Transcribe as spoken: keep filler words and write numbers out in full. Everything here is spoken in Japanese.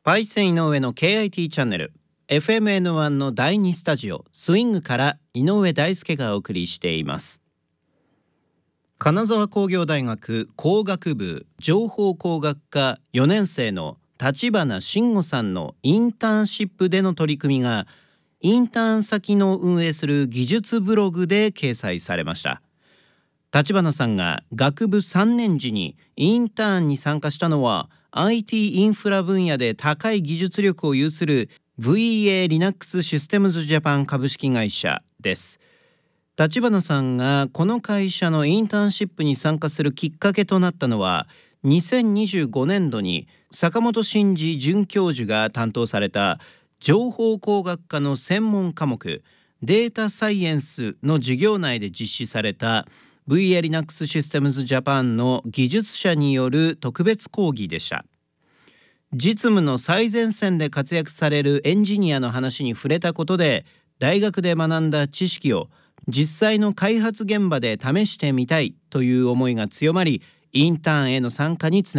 Python 井上の ケーアイティー チャンネル エフエムエヌワン のだいにスタジオスイングから井上大輔がお送りしています。金沢工業大学工学部情報工学科よねん生の立花慎吾さんのインターンシップでの取り組みがインターン先の運営する技術ブログで掲載されました。立花さんが学部さんねん時にインターンに参加したのは アイティー インフラ分野で高い技術力を有する ブイイーエー Linux Systems Japan 株式会社です。立花さんがこの会社のインターンシップに参加するきっかけとなったのはにせんにじゅうごねんどに坂本真嗣准教授が担当された情報工学科の専門科目データサイエンスの授業内で実施された ブイイーエー Linux Systems Japan の技術者による特別講義でした。実務の最前線で活躍されるエンジニアの話に触れたことで大学で学んだ知識を実際の開発現場で試してみたいという思いが強まりインターンへの参加につながりました。